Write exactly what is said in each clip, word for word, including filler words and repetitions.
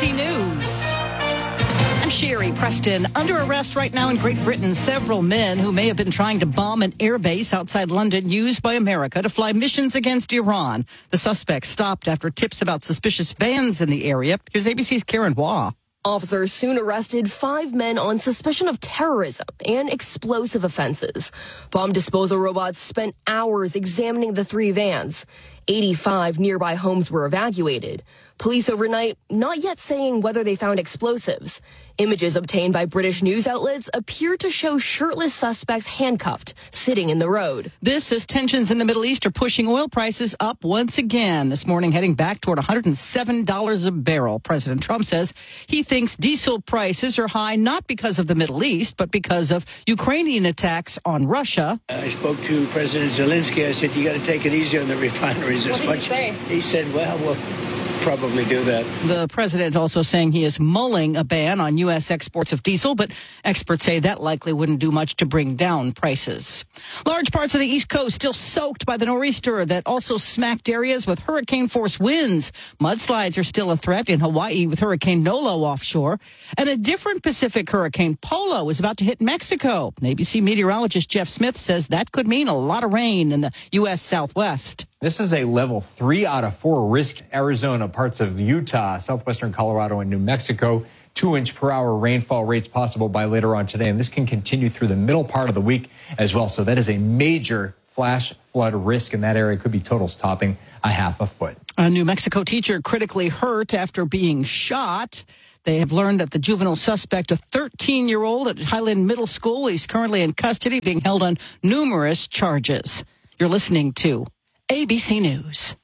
C News. I'm Sherry Preston. Under arrest right now in Great Britain, several men who may have been trying to bomb an airbase outside London used by America to fly missions against Iran. The suspects stopped after tips about suspicious vans in the area. Here's A B C's Karen Waugh. Officers soon arrested five men on suspicion of terrorism and explosive offenses. Bomb disposal robots spent hours examining the three vans. eighty-five nearby homes were evacuated. Police overnight not yet saying whether they found explosives. Images obtained by British news outlets appear to show shirtless suspects handcuffed, sitting in the road. This as tensions in the Middle East are pushing oil prices up once again. This morning heading back toward one hundred seven dollars a barrel. President Trump says he thinks diesel prices are high not because of the Middle East, but because of Ukrainian attacks on Russia. I spoke to President Zelensky. I said, you got to take it easy on the refineries as What did much. he say? He said, well, we'll probably do that. The president also saying he is mulling a ban on U S exports of diesel, but experts say that likely wouldn't do much to bring down prices. Large parts of the East Coast still soaked by the nor'easter that also smacked areas with hurricane-force winds. Mudslides are still a threat in Hawaii with Hurricane Nolo offshore. And a different Pacific hurricane, Polo, is about to hit Mexico. A B C meteorologist Jeff Smith says that could mean a lot of rain in the U S Southwest. This is a level three out of four risk. Arizona, parts of Utah, southwestern Colorado, and New Mexico. Two inch per hour rainfall rates possible by later on today. And this can continue through the middle part of the week as well. So that is a major flash flood risk in that area. Could be totals topping a half a foot. A New Mexico teacher critically hurt after being shot. They have learned that the juvenile suspect, a thirteen-year-old at Highland Middle School, is currently in custody, being held on numerous charges. You're listening to A B C News.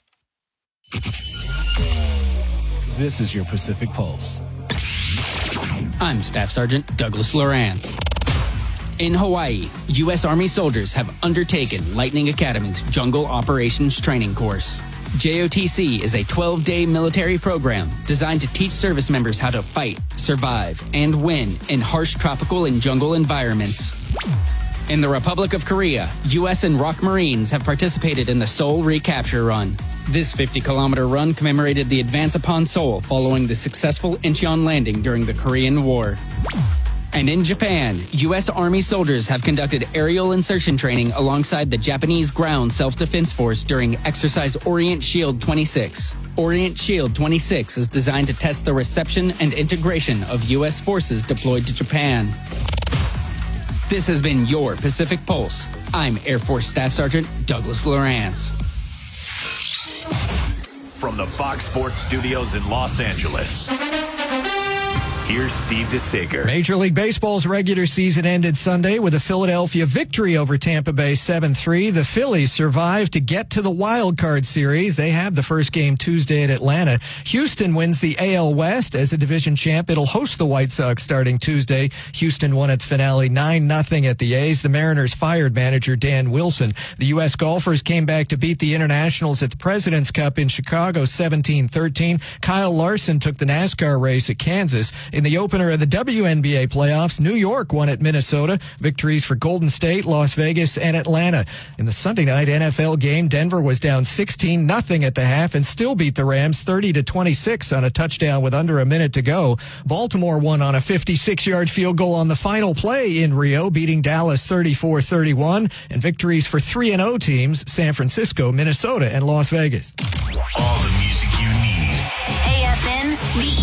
This is your Pacific Pulse. I'm Staff Sergeant Douglas Loran. In Hawaii, U S Army soldiers have undertaken Lightning Academy's Jungle Operations Training Course. J O T C is a twelve-day military program designed to teach service members how to fight, survive, and win in harsh tropical and jungle environments. In the Republic of Korea, U S and ROK Marines have participated in the Seoul Recapture Run. This fifty-kilometer run commemorated the advance upon Seoul following the successful Incheon landing during the Korean War. And in Japan, U S Army soldiers have conducted aerial insertion training alongside the Japanese Ground Self-Defense Force during Exercise Orient Shield twenty-six. Orient Shield twenty-six is designed to test the reception and integration of U S forces deployed to Japan. This has been your Pacific Pulse. I'm Air Force Staff Sergeant Douglas Lawrence. From the Fox Sports Studios in Los Angeles, here's Steve DeSager. Major League Baseball's regular season ended Sunday with a Philadelphia victory over Tampa Bay seven three. The Phillies survived to get to the wild card series. They have the first game Tuesday at Atlanta. Houston wins the A L West as a division champ. It'll host the White Sox starting Tuesday. Houston won its finale nine nothing at the A's. The Mariners fired manager Dan Wilson. The U S golfers came back to beat the Internationals at the President's Cup in Chicago seventeen thirteen. Kyle Larson took the NASCAR race at Kansas. In the opener of the W N B A playoffs, New York won at Minnesota. Victories for Golden State, Las Vegas, and Atlanta. In the Sunday night N F L game, Denver was down sixteen nothing at the half and still beat the Rams thirty to twenty-six on a touchdown with under a minute to go. Baltimore won on a fifty-six-yard field goal on the final play in Rio, beating Dallas thirty-four thirty-one. And victories for three and oh teams, San Francisco, Minnesota, and Las Vegas. All the music you need. A F N, the